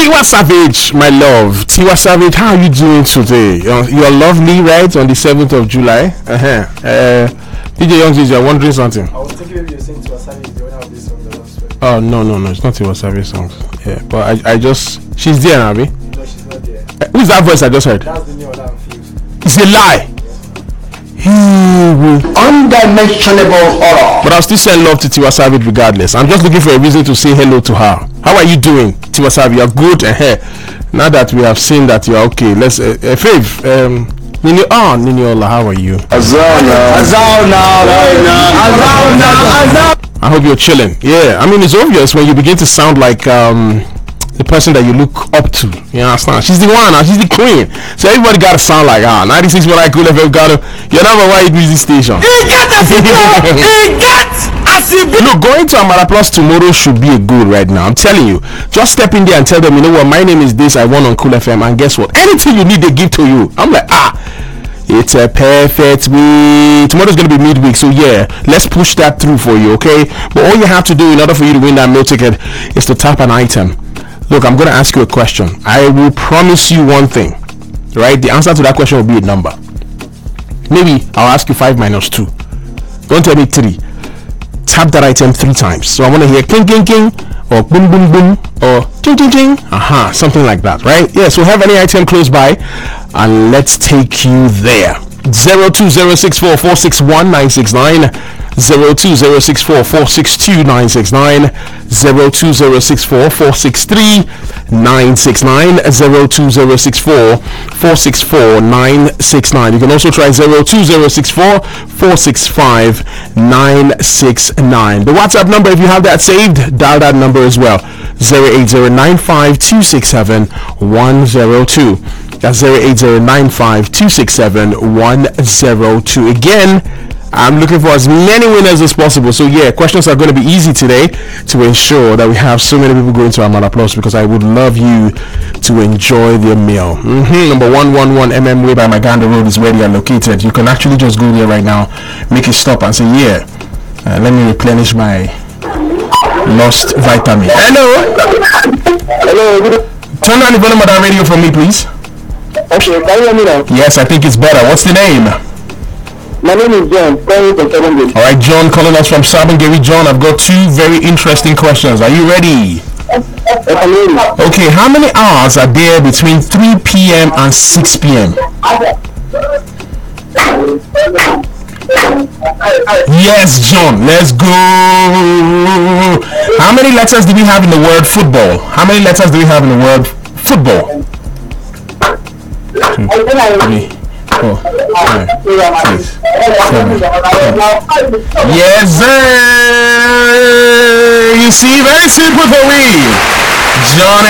Tiwa Savage, my love. Tiwa Savage, how are you doing today? You're lovely, right? On the 7th of July. DJ Young's, you're wondering something. I was thinking maybe you're saying Tiwa Savage is the owner of this song that last week. Oh, no. It's not Tiwa Savage songs. Yeah, but I just... She's there, Abby. No, she's not there. Who's that voice I just heard? That's the new one I'm fused. It's a lie. Undimensionable horror. But I'll still send love to Tiwa Savage regardless. I'm just looking for a reason to say hello to her. How are you doing, Tiwa Savage? You're good. Now that we have seen that you're okay, let's Faith. Niniola, how are you? I hope you're chilling. Yeah, I mean it's obvious when you begin to sound like the person that you look up to. You understand? She's the one, she's the queen. So everybody gotta sound like 96 what I could have gotta. You're not a white music station. Look, going to Amara Plus tomorrow should be a good right now. I'm telling you. Just step in there and tell them, you know what, my name is this, I won on Cool FM, and guess what? Anything you need, they give to you. I'm like, it's a perfect week. Tomorrow's gonna be midweek, so yeah, let's push that through for you, okay? But all you have to do in order for you to win that meal ticket is to tap an item. Look, I'm gonna ask you a question. I will promise you one thing, right? The answer to that question will be a number. Maybe I'll ask you 5 minus 2. Don't tell me 3. Tap that item 3 times. So I want to hear king king king, or boom boom boom, or ching ching ching. Something like that, right? Yeah. So have any item close by, and let's take you there. 02064461969, 02064462969, 02064463969, 02064464969. You can also try 02064465969. The WhatsApp number, if you have that saved, dial that number as well. 08095267102. That's 08095267102. Again, I'm looking for as many winners as possible. So yeah, questions are going to be easy today to ensure that we have so many people going to Amara Plus, because I would love you to enjoy their meal. Number 111 MM Way by Maganda Road is where they are located. You can actually just go there right now, make a stop and say, yeah, let me replenish my lost vitamin. Hello. Turn on the volume of that radio for me, please. Okay, can you hear me now? Yes, I think it's better. What's the name? My name is John, calling from Sabongeri. Alright, John, calling us from Sabongeri. John, I've got 2 very interesting questions. Are you ready? I'm ready. Okay, how many hours are there between 3 p.m. and 6 p.m.? Yes, John, let's go. How many letters do we have in the word football? How many letters do we have in the word football? 2, 3, 4, 5, 6, 7, 8. Yes, sir. You see, very simple for me. John.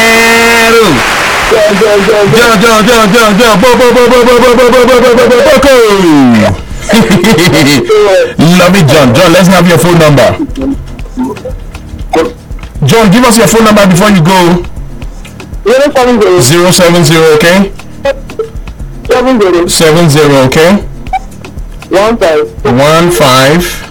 Love it, John. John, let's have your phone number. John, give us your phone number before you go. 070, okay? 70, okay? 15